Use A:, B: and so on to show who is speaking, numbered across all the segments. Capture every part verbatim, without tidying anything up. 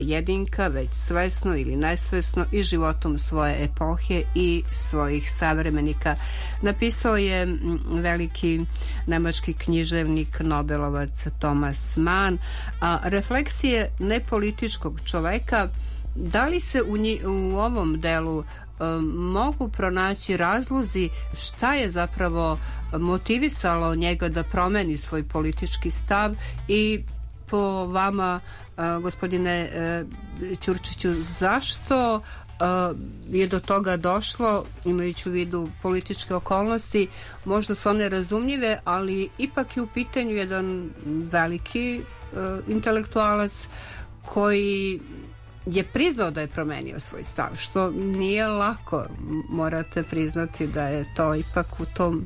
A: jedinka, već svesno ili nesvesno i životom svoje epohe i svojih savremenika. Napisao je veliki nemački književnik, Nobelovac Thomas Mann, a refleksije nepolitičkog čoveka, da li se u, nji, u ovom delu um, mogu pronaći razlozi šta je zapravo motivisalo njega da promeni svoj politički stav i po vama, uh, gospodine uh, Ćurčiću, zašto uh, je do toga došlo, imajući u vidu političke okolnosti? Možda su one razumljive, ali ipak je u pitanju jedan veliki uh, intelektualac koji je priznao da je promenio svoj stav, što nije lako. Morate priznati da je to ipak u tom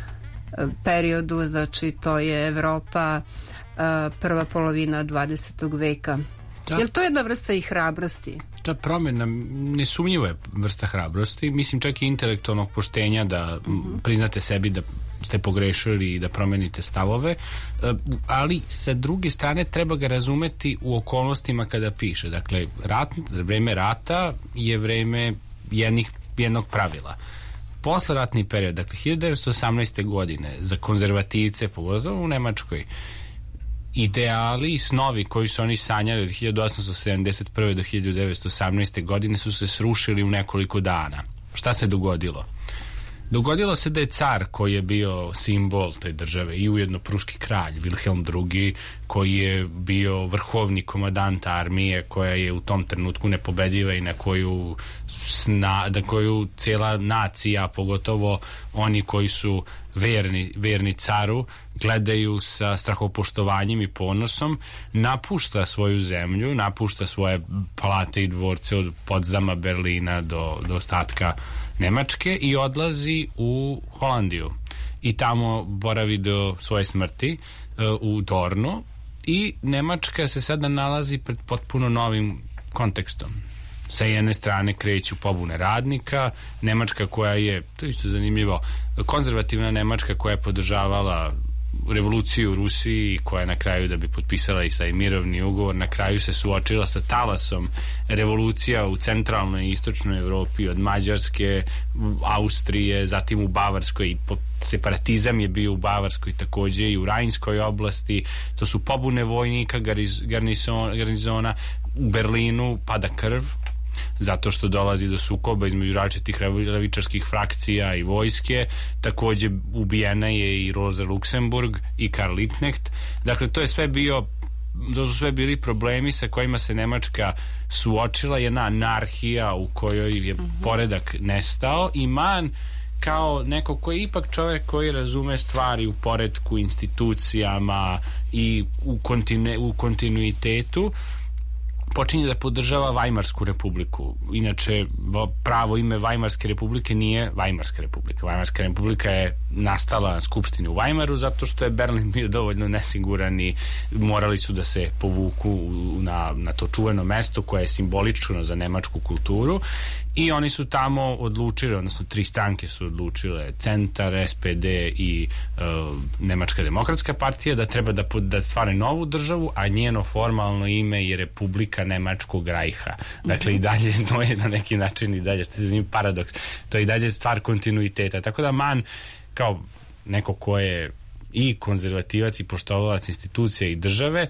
A: periodu, znači to je Evropa, prva polovina dvadesetog veka. Da. Je li to jedna vrsta i hrabrosti?
B: Ta promjena nesumnjivo je vrsta hrabrosti, mislim čak i intelektualnog poštenja da mm-hmm. priznate sebi da ste pogrešili i da promenite stavove, ali sa druge strane treba ga razumeti u okolnostima kada piše. Dakle, rat, vreme rata je vreme jednih, jednog pravila. Posleratni period, dakle hiljadu devetsto osamnaeste. godine, za konzervativce, pogotovo u Nemačkoj, ideali i snovi koji su oni sanjali od hiljadu osamsto sedamdeset prve. do hiljadu devetsto osamnaeste. godine su se srušili u nekoliko dana. Šta se dogodilo? Dogodilo se da je car koji je bio simbol te države i ujedno pruski kralj Wilhelm drugi, koji je bio vrhovni komandant armije koja je u tom trenutku nepobediva i na koju, sna, na koju cijela nacija, pogotovo oni koji su verni, verni caru, gledaju sa strahopoštovanjem i ponosom, napušta svoju zemlju, napušta svoje palate i dvorce od Potsdama, Berlina do, do ostatka Nemačke i odlazi u Holandiju i tamo boravi do svoje smrti uh, u Dornu, i Nemačka se sada nalazi pred potpuno novim kontekstom. Sa jedne strane kreću pobune radnika, Nemačka koja je, to je isto zanimljivo, konzervativna Nemačka koja je podržavala revoluciju u Rusiji, koja je na kraju, da bi potpisala i taj mirovni ugovor, na kraju se suočila sa talasom revolucija u centralnoj i istočnoj Evropi, od Mađarske, Austrije, zatim u Bavarskoj, i separatizam je bio u Bavarskoj takođe i u Rajnskoj oblasti. To su pobune vojnika, garnizona, garnizona. U Berlinu pada krv zato što dolazi do sukoba između različitih levičarskih frakcija i vojske. Takođe ubijena je i Rosa Luxemburg i Karl Liebknecht. Dakle, to je sve bio to su sve bili problemi sa kojima se Nemačka suočila, jedna anarhija u kojoj je poredak nestao, i Mann kao neko koji je ipak čovjek koji razume stvari u poretku, institucijama i u, kontinu, u kontinuitetu, počinje da podržava Vajmarsku republiku. Inače, pravo ime Vajmarske republike nije Vajmarska republika. Vajmarska republika je nastala na skupštini u Vajmaru zato što je Berlin bio dovoljno nesiguran i morali su da se povuku na, na to čuveno mesto koje je simbolično za nemačku kulturu, i oni su tamo odlučili, odnosno tri stranke su odlučile, Centar, S P D i uh, Nemačka demokratska partija, da treba da, da stvare novu državu, a njeno formalno ime je Republika Nemačkog Rajha. Dakle, i dalje to je na neki način i dalje, što je za njim paradoks, to je i dalje stvar kontinuiteta. Tako da Mann, kao neko ko je i konzervativac i poštovalac institucija i države,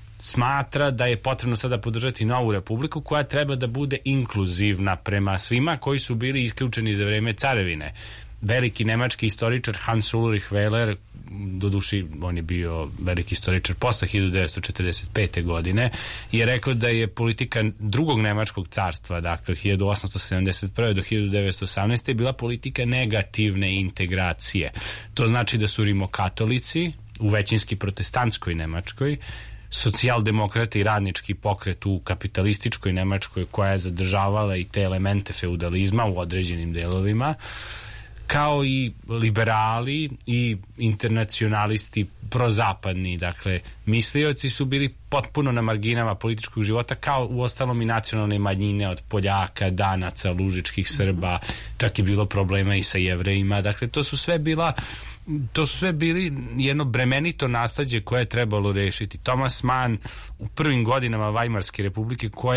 B: smatra da je potrebno sada podržati novu republiku koja treba da bude inkluzivna prema svima koji su bili isključeni za vreme carevine. Veliki nemački istoričar Hans Ulrich Wehler, doduši on je bio veliki istoričar posle hiljadu devetsto četrdeset pete. godine, je rekao da je politika drugog nemačkog carstva, dakle od hiljadu osamsto sedamdeset prve. do hiljadu devetsto osamnaeste. bila politika negativne integracije. To znači da su rimokatolici u većinski protestantskoj Nemačkoj, socijaldemokrati i radnički pokret u kapitalističkoj Nemačkoj koja je zadržavala i te elemente feudalizma u određenim delovima, kao i liberali i internacionalisti prozapadni, dakle mislioci su bili potpuno na marginama političkog života, kao u ostalom i nacionalne manjine od Poljaka, Danaca, Lužičkih Srba, čak je bilo problema i sa Jevrejima, dakle to su sve bila to su sve bili jedno bremenito nasleđe koje je trebalo rešiti. Thomas Mann u prvim godinama Vajmarske republike, koja